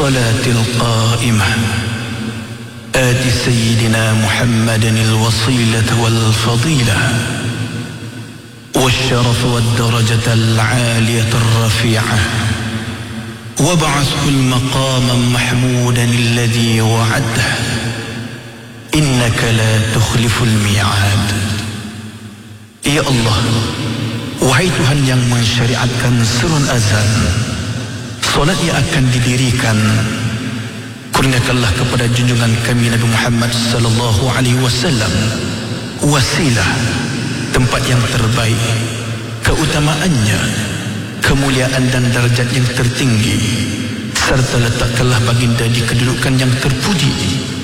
الصلاة القائمة آت سيدنا محمدا الوصيلة والفضيلة والشرف والدرجة العالية الرفيعة وابعثه المقام محمودا الذي وعده إنك لا تخلف الميعاد. Ya Allah, wahai Tuhan yang mensyariatkan serun azan, solat yang akan didirikan, kurniakanlah kepada junjungan kami Nabi Muhammad sallallahu alaihi wasallam wasilah, tempat yang terbaik, keutamaannya, kemuliaan dan darjat yang tertinggi, serta letakkanlah baginda di kedudukan yang terpuji